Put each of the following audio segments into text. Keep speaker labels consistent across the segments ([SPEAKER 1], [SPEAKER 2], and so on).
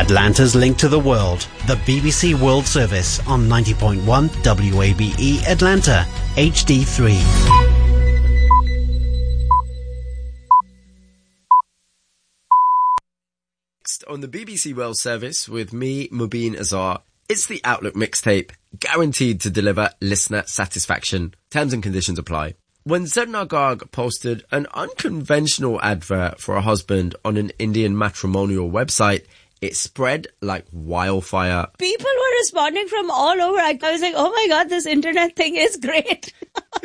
[SPEAKER 1] Atlanta's link to the world, the BBC World Service on 90.1 WABE Atlanta, HD3.
[SPEAKER 2] Next on the BBC World Service with me, Mubin Azar, it's the Outlook mixtape, guaranteed to deliver listener satisfaction. Terms and conditions apply. When Zedna Garg posted an unconventional advert for a husband on an Indian matrimonial website, it spread like wildfire.
[SPEAKER 3] People were responding from all over. I was like, oh my God, this internet thing is great.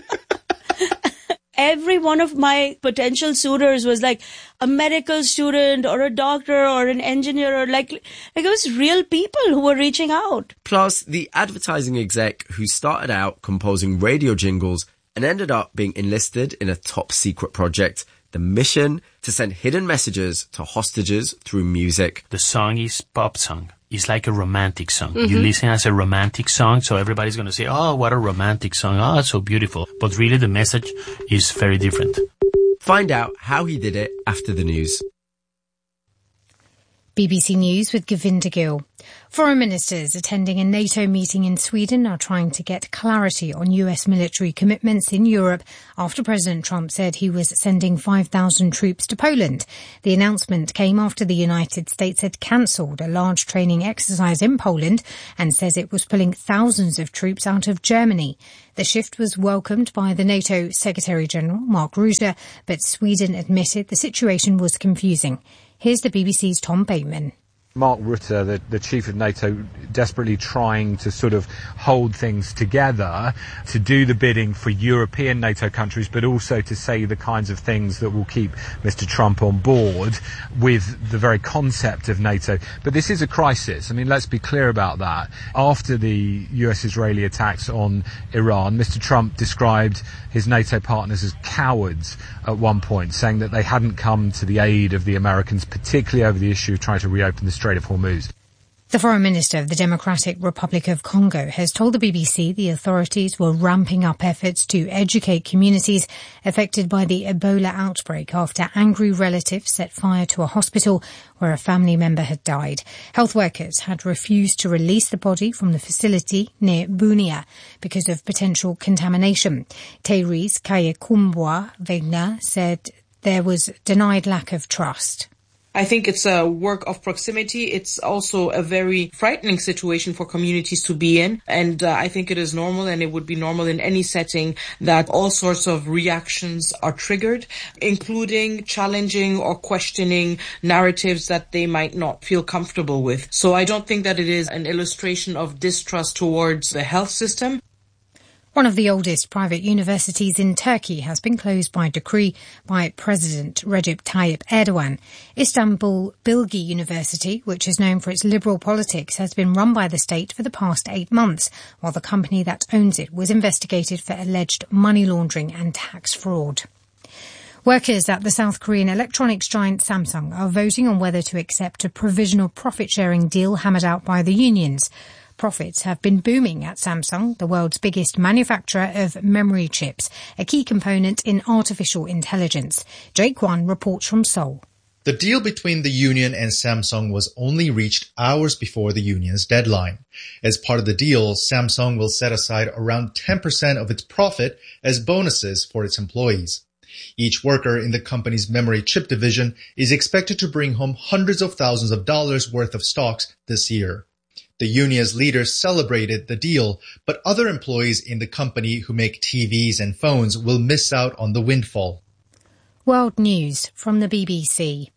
[SPEAKER 3] Every one of my potential suitors was like a medical student or a doctor or an engineer, or like it was real people who were reaching out.
[SPEAKER 2] Plus, the advertising exec who started out composing radio jingles and ended up being enlisted in a top secret project. The mission to send hidden messages to hostages through music.
[SPEAKER 4] The song is pop song. It's like a romantic song. Mm-hmm. You listen as a romantic song, so everybody's going to say, oh, what a romantic song. Oh, it's so beautiful. But really the message is very different.
[SPEAKER 2] Find out how he did it after the news.
[SPEAKER 5] BBC News with Govinda Gill. Foreign ministers attending a NATO meeting in Sweden are trying to get clarity on US military commitments in Europe after President Trump said he was sending 5,000 troops to Poland. The announcement came after the United States had cancelled a large training exercise in Poland and says it was pulling thousands of troops out of Germany. The shift was welcomed by the NATO Secretary-General, Mark Rutte, but Sweden admitted the situation was confusing. Here's the BBC's Tom Bateman.
[SPEAKER 6] Mark Rutte, the chief of NATO, desperately trying to sort of hold things together to do the bidding for European NATO countries, but also to say the kinds of things that will keep Mr. Trump on board with the very concept of NATO. But this is a crisis. I mean, let's be clear about that. After the US-Israeli attacks on Iran, Mr. Trump described his NATO partners as cowards at one point, saying that they hadn't come to the aid of the Americans, particularly over the issue of trying to reopen the Strait of Hormuz.
[SPEAKER 5] The Foreign Minister of the Democratic Republic of Congo has told the BBC the authorities were ramping up efforts to educate communities affected by the Ebola outbreak after angry relatives set fire to a hospital where a family member had died. Health workers had refused to release the body from the facility near Bunia because of potential contamination. Therese Kayekumbwa Wegner said there was denied lack of trust.
[SPEAKER 7] I think it's a work of proximity. It's also a very frightening situation for communities to be in. And I think it is normal, and it would be normal in any setting, that all sorts of reactions are triggered, including challenging or questioning narratives that they might not feel comfortable with. So I don't think that it is an illustration of distrust towards the health system.
[SPEAKER 5] One of the oldest private universities in Turkey has been closed by decree by President Recep Tayyip Erdogan. Istanbul Bilgi University, which is known for its liberal politics, has been run by the state for the past 8 months, while the company that owns it was investigated for alleged money laundering and tax fraud. Workers at the South Korean electronics giant Samsung are voting on whether to accept a provisional profit-sharing deal hammered out by the unions. Profits have been booming at Samsung, the world's biggest manufacturer of memory chips, a key component in artificial intelligence. Jake Kwan reports from Seoul.
[SPEAKER 8] The deal between the union and Samsung was only reached hours before the union's deadline. As part of the deal, Samsung will set aside around 10% of its profit as bonuses for its employees. Each worker in the company's memory chip division is expected to bring home hundreds of thousands of dollars worth of stocks this year. The union's leaders celebrated the deal, but other employees in the company who make TVs and phones will miss out on the windfall.
[SPEAKER 5] World News from the BBC.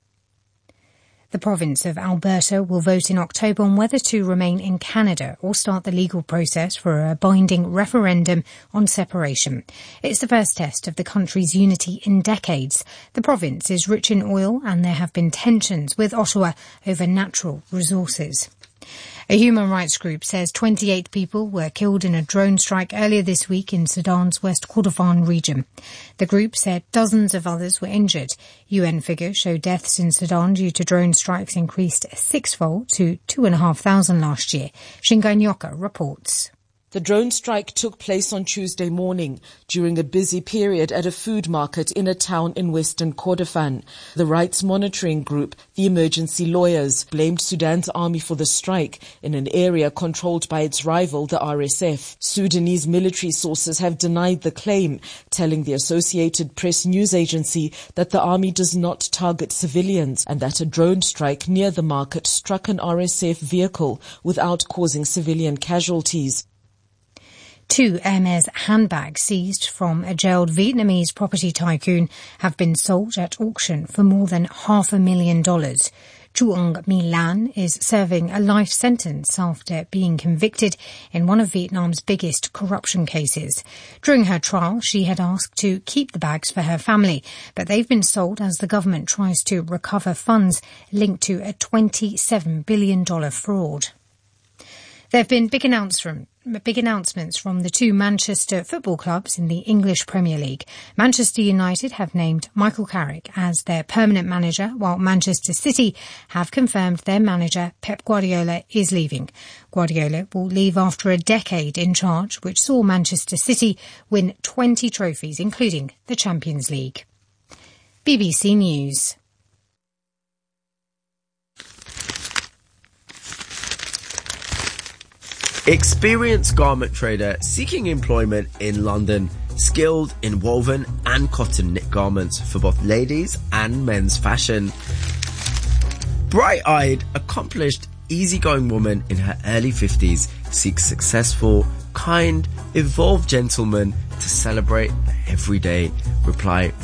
[SPEAKER 5] The province of Alberta will vote in October on whether to remain in Canada or start the legal process for a binding referendum on separation. It's the first test of the country's unity in decades. The province is rich in oil and there have been tensions with Ottawa over natural resources. A human rights group says 28 people were killed in a drone strike earlier this week in Sudan's West Kordofan region. The group said dozens of others were injured. UN figures show deaths in Sudan due to drone strikes increased sixfold to 2,500 last year. Shingai Nyoka reports.
[SPEAKER 9] The drone strike took place on Tuesday morning during a busy period at a food market in a town in western Kordofan. The rights monitoring group, the Emergency Lawyers, blamed Sudan's army for the strike in an area controlled by its rival, the RSF. Sudanese military sources have denied the claim, telling the Associated Press news agency that the army does not target civilians and that a drone strike near the market struck an RSF vehicle without causing civilian casualties.
[SPEAKER 5] 2 Hermes handbags seized from a jailed Vietnamese property tycoon have been sold at auction for more than $500,000. Chuong My Lan is serving a life sentence after being convicted in one of Vietnam's biggest corruption cases. During her trial, she had asked to keep the bags for her family, but they've been sold as the government tries to recover funds linked to a $27 billion fraud. There have been big announcements from the 2 Manchester football clubs in the English Premier League. Manchester United have named Michael Carrick as their permanent manager, while Manchester City have confirmed their manager, Pep Guardiola, is leaving. Guardiola will leave after a decade in charge, which saw Manchester City win 20 trophies, including the Champions League. BBC News.
[SPEAKER 2] Experienced garment trader seeking employment in London, skilled in woven and cotton knit garments for both ladies and men's fashion. Bright-eyed, accomplished, easygoing woman in her early 50s seeks successful, kind, evolved gentleman to celebrate the everyday. Reply